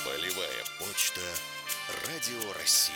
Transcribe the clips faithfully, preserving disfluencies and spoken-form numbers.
Полевая почта Радио России.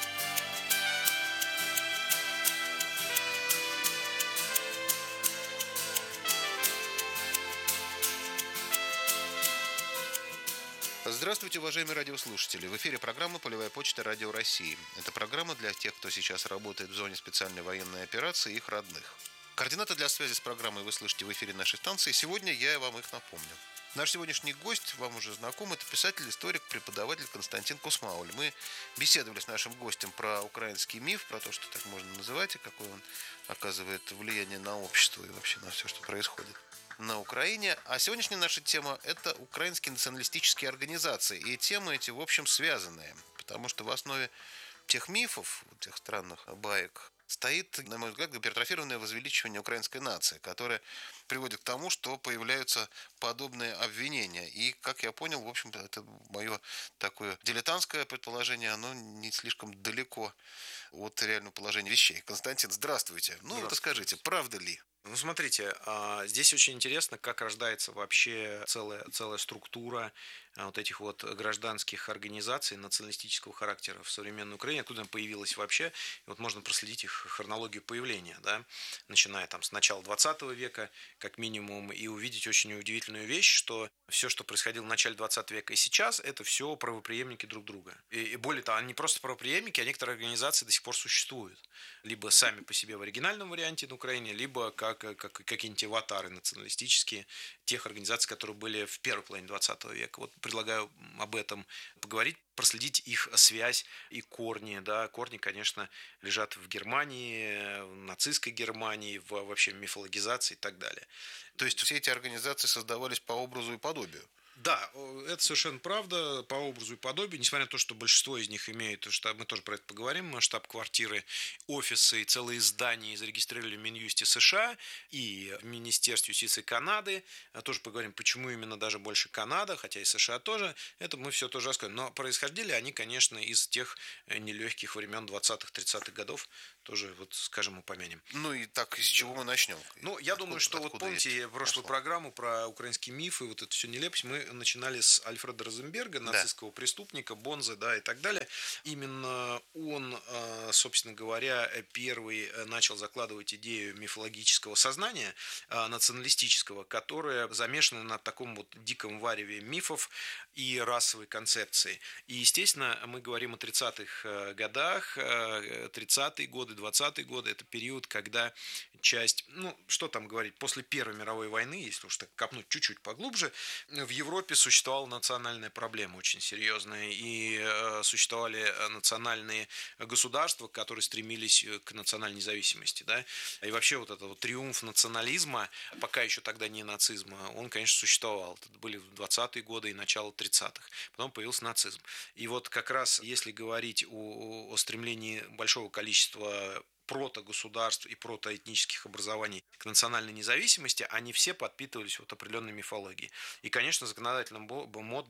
Здравствуйте, уважаемые радиослушатели. В эфире программа «Полевая почта Радио России». Это программа для тех, кто сейчас работает в зоне специальной военной операции и их родных. Координаты для связи с программой вы слышите в эфире нашей станции. Сегодня я вам их напомню. Наш сегодняшний гость, вам уже знаком, это писатель, историк, преподаватель Константин Кусмауль. Мы беседовали с нашим гостем про украинский миф, про то, что так можно называть, и какое он оказывает влияние на общество и вообще на все, что происходит на Украине. А сегодняшняя наша тема – это украинские националистические организации. И темы эти, в общем, связанные. Потому что в основе тех мифов, тех странных баек, стоит, на мой взгляд, гипертрофированное возвеличивание украинской нации, которое приводит к тому, что появляются подобные обвинения. И, как я понял, в общем-то, это мое такое дилетантское предположение, оно не слишком далеко от реального положения вещей. Константин, здравствуйте. Ну, Здравствуйте. расскажите, правда ли? Ну, смотрите, здесь очень интересно, как рождается вообще целая, целая структура вот этих вот гражданских организаций националистического характера в современной Украине, откуда она появилась вообще. И вот можно проследить их хронологию появления, да, начиная там с начала двадцатого века, как минимум, и увидеть очень удивительную вещь, что все, что происходило в начале двадцатого века и сейчас, это все правопреемники друг друга. И, и более того, они не просто правопреемники, а некоторые организации до сих пор существуют. Либо сами по себе в оригинальном варианте на Украине, либо как, как какие-нибудь аватары националистические тех организаций, которые были в первой половине двадцатого века. Вот предлагаю об этом поговорить, проследить их связь и корни. Да. Корни, конечно, лежат в Германии, в нацистской Германии, в вообще мифологизации и так далее. То есть все эти организации создавались по образу и подобию? Да, это совершенно правда, по образу и подобию, несмотря на то, что большинство из них имеют, штаб, мы тоже про это поговорим, штаб-квартиры, офисы и целые здания зарегистрировали в Минюсте США и в Министерстве юстиции Канады. Тоже поговорим, почему именно даже больше Канада, хотя и США тоже. Это мы все тоже расскажем. Но происходили они, конечно, из тех нелегких времен двадцатых-тридцатых годов. Тоже, вот, скажем, упомянем. Ну и так, с чего мы начнем? Ну, я откуда, думаю, что вот помните прошлую программу про украинские мифы, вот это все нелепость, мы начинали с Альфреда Розенберга, нацистского да. преступника, Бонза, да, и так далее. Именно он, собственно говоря, первый начал закладывать идею мифологического сознания, националистического, которое замешано на таком вот диком вареве мифов и расовой концепции. И, естественно, мы говорим о тридцатых годах, тридцатые годы, двадцатые годы, это период, когда часть, ну, что там говорить, после Первой мировой войны, если уж так копнуть чуть-чуть поглубже, в Европе существовала национальная проблема очень серьезная, и э, существовали национальные государства, которые стремились к национальной независимости, да, и вообще вот этот вот триумф национализма, пока еще тогда не нацизма, он, конечно, существовал. Это были двадцатые годы и начало тридцатых. Потом появился нацизм. И вот как раз, если говорить о, о стремлении большого количества протогосударств и протоэтнических образований к национальной независимости, они все подпитывались вот определенной мифологией. И, конечно, законодательным мод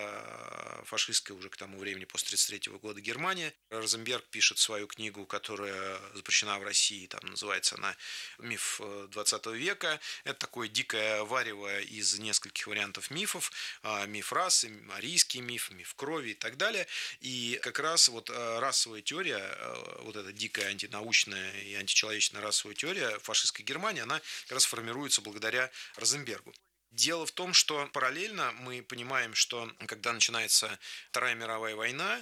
была фашистская уже к тому времени, после тридцать третьего года Германия. Розенберг пишет свою книгу, которая запрещена в России, там называется она «Миф двадцатого века». Это такое дикое варево из нескольких вариантов мифов. Миф расы, арийский миф, миф крови и так далее. И как раз вот расовая теория, вот эта дикая антинаучная и античеловечная расовая теория фашистской Германии, она как раз формируется благодаря Розенбергу. Дело в том, что параллельно мы понимаем, что когда начинается Вторая мировая война,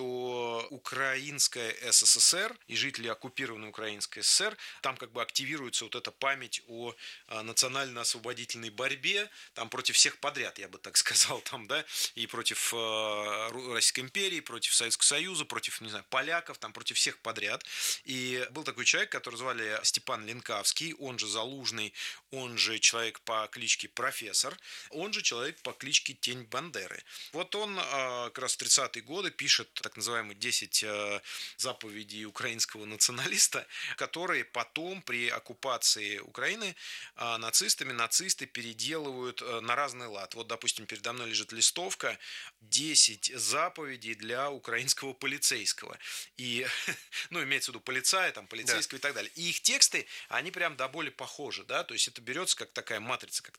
то Украинская СССР и жители оккупированной Украинской ССР, там как бы активируется вот эта память о национально-освободительной борьбе, там против всех подряд, я бы так сказал, там, да, и против Российской империи, против Советского Союза, против, не знаю, поляков, там, против всех подряд. И был такой человек, которого звали Степан Ленкавский, он же Залужный, он же человек по кличке Профессор, он же человек по кличке Тень Бандеры. Вот он как раз в тридцатые годы пишет так называемые десять заповедей украинского националиста, которые потом при оккупации Украины нацистами, нацисты переделывают на разный лад. Вот, допустим, передо мной лежит листовка десять заповедей для украинского полицейского. И, ну, имеется в виду полицая, там, полицейского да. и так далее. И их тексты, они прям до боли похожи, да, то есть это берется как такая матрица, как трафарет.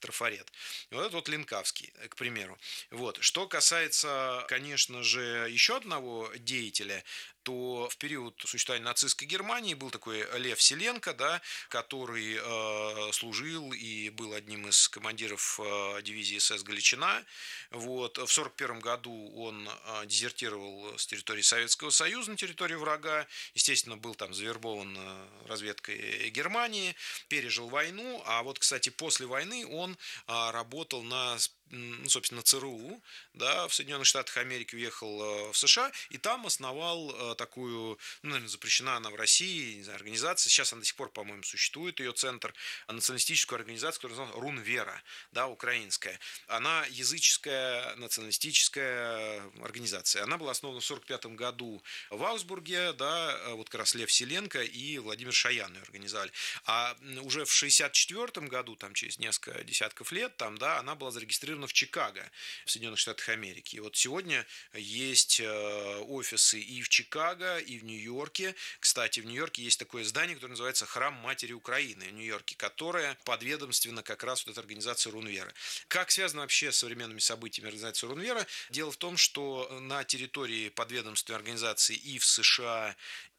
лет. Вот это вот Ленкавский, к примеру. Вот. Что касается, конечно же, еще одного деятеля, то в период существования нацистской Германии был такой Лев Селенко, да, который э, служил и был одним из командиров э, дивизии эс эс «Галичина». Вот. В сорок первом году он э, дезертировал с территории Советского Союза на территорию врага. Естественно, был там завербован э, разведкой Германии, пережил войну. А вот, кстати, после войны он э, работал на ну, собственно, ЦРУ, да, в Соединенных Штатах Америки, уехал в США, и там основал такую, ну, наверное, запрещена она в России, не знаю, организация, сейчас она до сих пор, по-моему, существует, ее центр, националистическую организацию, которая называется Рунвера, да, украинская. Она языческая, националистическая организация. Она была основана в сорок пятом году в Аугсбурге, да, вот как раз Лев Селенко и Владимир Шаян ее организовали. А уже в шестьдесят четвёртом году, там через несколько десятков лет, там, да, она была зарегистрирована в Чикаго, в Соединенных Штатах Америки. И вот сегодня есть офисы и в Чикаго, и в Нью-Йорке. Кстати, в Нью-Йорке есть такое здание, которое называется Храм Матери Украины в Нью-Йорке, которое подведомственно как раз вот этой организации Рунвера. Как связано вообще с современными событиями организации Рунвера? Дело в том, что на территории подведомственной организации и в США,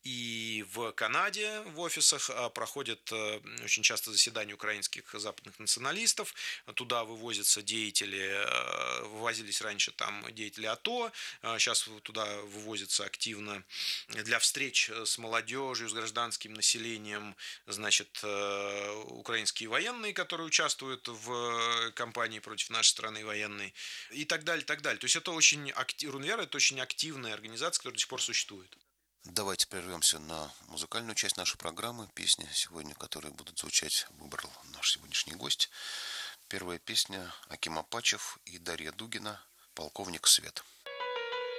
и в Канаде в офисах проходят очень часто заседания украинских западных националистов. Туда вывозятся деятели, вывозились раньше там деятели АТО, сейчас туда вывозятся активно для встреч с молодежью, с гражданским населением, значит, украинские военные, которые участвуют в кампании против нашей страны военной, и так далее, и так далее. То есть это очень актив... Рунвера – это очень активная организация, которая до сих пор существует. Давайте прервемся на музыкальную часть нашей программы. Песни сегодня, которые будут звучать, выбрал наш сегодняшний гость. Первая песня Аким Апачев и Дарья Дугина «Полковник Свет».